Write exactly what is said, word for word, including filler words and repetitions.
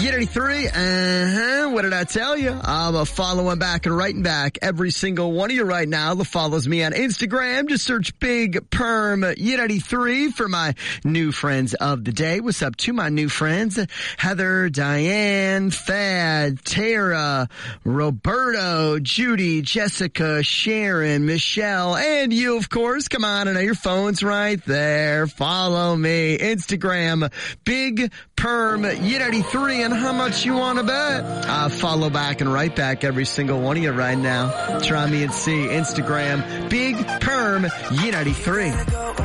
Year eighty-three, uh-huh, what did I tell you? I'm a following back and writing back every single one of you right now that follows me on Instagram. Just search Big Perm Year eighty-three for my new friends of the day. What's up to my new friends? Heather, Diane, Thad, Tara, Roberto, Judy, Jessica, Sharon, Michelle, and you, of course. Come on, I know your phone's right there. Follow me. Instagram, Big Perm Year eighty-three, and how much you want to bet? I follow back and write back every single one of you right now. Try me and see. Instagram, Big Perm Year eighty-three.